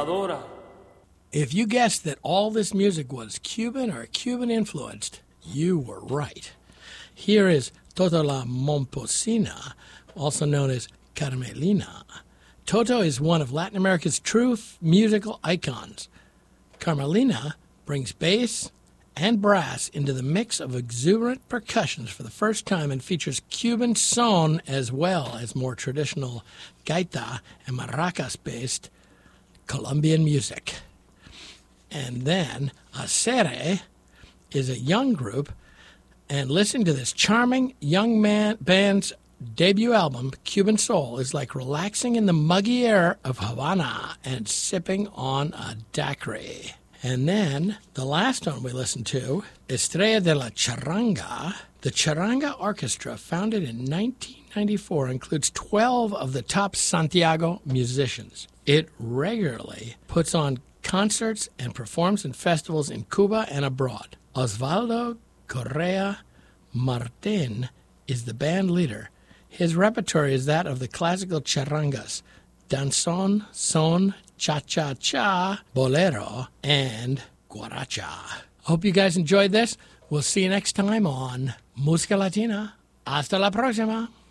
trovadora. If you guessed that all this music was Cuban or Cuban-influenced, you were right. Here is Toto la Momposina, also known as Carmelina. Toto is one of Latin America's true musical icons. Carmelina brings bass and brass into the mix of exuberant percussions for the first time and features Cuban son as well as more traditional gaita and maracas-based Colombian music. And then Acere is a young group, and listening to this charming young band's debut album, Cuban Soul, is like relaxing in the muggy air of Havana and sipping on a daiquiri. And then the last one we listened to, Estrella de la Charanga. The Charanga Orchestra, founded in 1994, includes 12 of the top Santiago musicians. It regularly puts on concerts and performs in festivals in Cuba and abroad. Osvaldo Correa Martin is the band leader. His repertoire is that of the classical charangas, danzón, son, cha-cha-cha, bolero, and guaracha. Hope you guys enjoyed this. We'll see you next time on Música Latina. Hasta la próxima.